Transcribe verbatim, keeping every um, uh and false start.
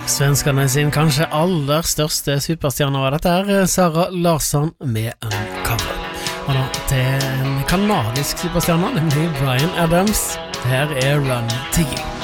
Svenskerne sin kanskje aller største superstjerne var dette her, Sara Larsson med en cover. Og da til en kanadisk superstjerne, nemlig Bryan Adams. Her er Run to You.